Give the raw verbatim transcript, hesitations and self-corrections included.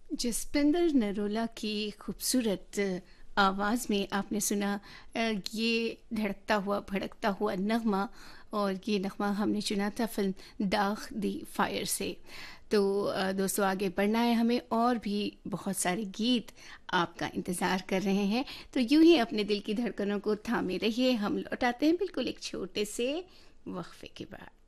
जसपिंदर नरोला की खूबसूरत आवाज़ में आपने सुना अ, ये धड़कता हुआ भड़कता हुआ नगमा। और ये नगमा हमने चुना था फिल्म दाग दी फायर से। तो अ, दोस्तों, आगे बढ़ना है हमें और भी बहुत सारे गीत आपका इंतज़ार कर रहे हैं। तो यूं ही अपने दिल की धड़कनों को थामे रहिए। हम लौट आते हैं बिल्कुल एक छोटे से वक्फे के बाद।